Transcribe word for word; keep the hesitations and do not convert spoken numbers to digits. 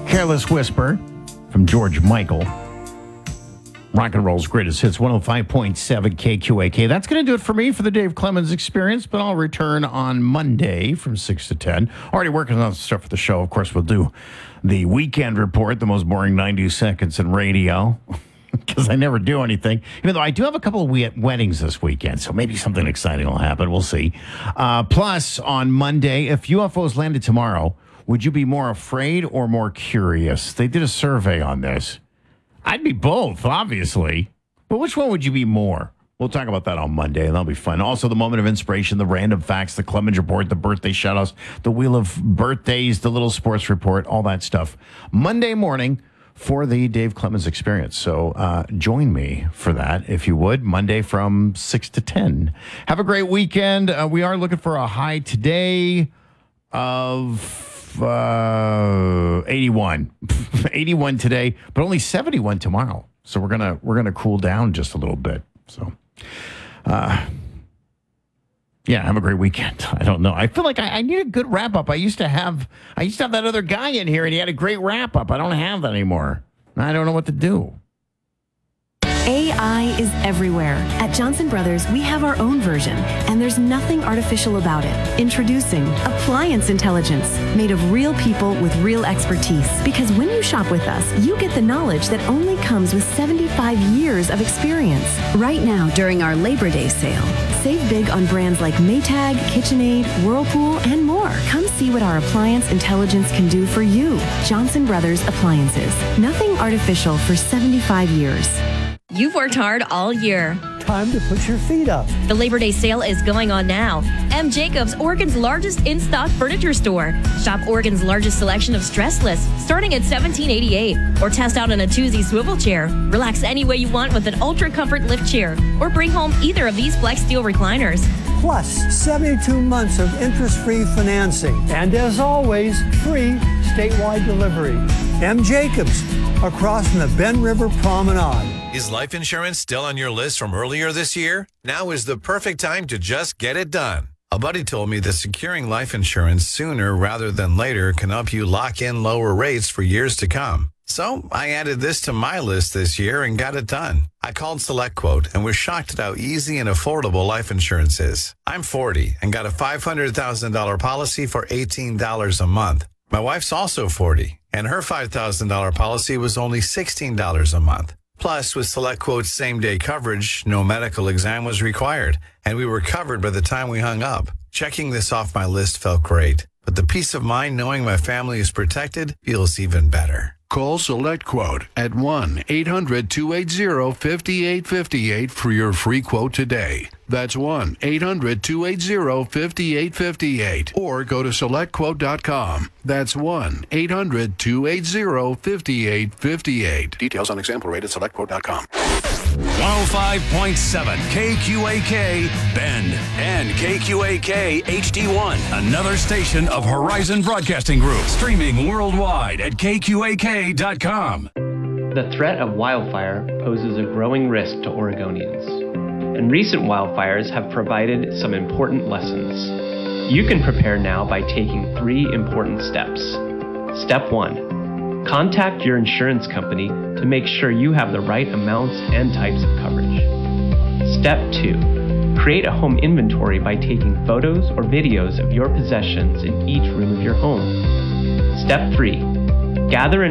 Careless Whisper from George Michael. Rock and roll's greatest hits, one oh five point seven K Q A K. That's going to do it for me for the Dave Clemens Experience, but I'll return on Monday from six to ten. Already working on stuff for the show. Of course, we'll do the Weekend Report, the most boring ninety seconds in radio, because I never do anything, even though I do have a couple of we- weddings this weekend, so maybe something exciting will happen. We'll see. Uh, plus, on Monday, if U F Os landed tomorrow, would you be more afraid or more curious? They did a survey on this. I'd be both, obviously. But which one would you be more? We'll talk about that on Monday, and that'll be fun. Also, the moment of inspiration, the random facts, the Clemens Report, the birthday shout-outs, the Wheel of Birthdays, the Little Sports Report, all that stuff. Monday morning for the Dave Clemens Experience. So uh, join me for that, if you would, Monday from six to ten. Have a great weekend. Uh, we are looking for a high today of... Uh, eighty-one, eighty-one today, but only seventy-one tomorrow. So we're gonna we're gonna cool down just a little bit. So, uh, yeah, have a great weekend. I don't know. I feel like I, I need a good wrap up. I used to have I used to have that other guy in here, and he had a great wrap up. I don't have that anymore. I don't know what to do. A I is everywhere. At Johnson Brothers, we have our own version, and there's nothing artificial about it. Introducing Appliance Intelligence, made of real people with real expertise. Because when you shop with us, you get the knowledge that only comes with seventy-five years of experience. Right now, during our Labor Day sale, save big on brands like Maytag, KitchenAid, Whirlpool, and more. Come see what our Appliance Intelligence can do for you. Johnson Brothers Appliances. Nothing artificial for seventy-five years. You've worked hard all year. Time to put your feet up. The Labor Day sale is going on now. M. Jacobs, Oregon's largest in-stock furniture store. Shop Oregon's largest selection of stressless, starting at seventeen eighty-eight. Or test out an Atuzzi swivel chair. Relax any way you want with an Ultra Comfort lift chair. Or bring home either of these Flex Steel recliners. Plus, seventy-two months of interest-free financing. And as always, free statewide delivery. M. Jacobs, across from the Ben River Promenade. Is life insurance still on your list from earlier this year? Now is the perfect time to just get it done. A buddy told me that securing life insurance sooner rather than later can help you lock in lower rates for years to come. So I added this to my list this year and got it done. I called SelectQuote and was shocked at how easy and affordable life insurance is. I'm forty and got a five hundred thousand dollars policy for eighteen dollars a month. My wife's also forty, and her five thousand dollars policy was only sixteen dollars a month. Plus, with SelectQuote's same-day coverage, no medical exam was required, and we were covered by the time we hung up. Checking this off my list felt great, but the peace of mind knowing my family is protected feels even better. Call SelectQuote at one eight hundred two eight zero five eight five eight for your free quote today. That's one eight hundred two eight zero five eight five eight. Or go to select quote dot com. That's one eight hundred two eight zero five eight five eight. Details on example rate at select quote dot com. one oh five point seven K Q A K Bend and K Q A K H D one, another station of Horizon Broadcasting Group, streaming worldwide at K Q A K dot com. The threat of wildfire poses a growing risk to Oregonians, and recent wildfires have provided some important lessons. You can prepare now by taking three important steps. Step one, contact your insurance company to make sure you have the right amounts and types of coverage. Step two, create a home inventory by taking photos or videos of your possessions in each room of your home. Step three, gather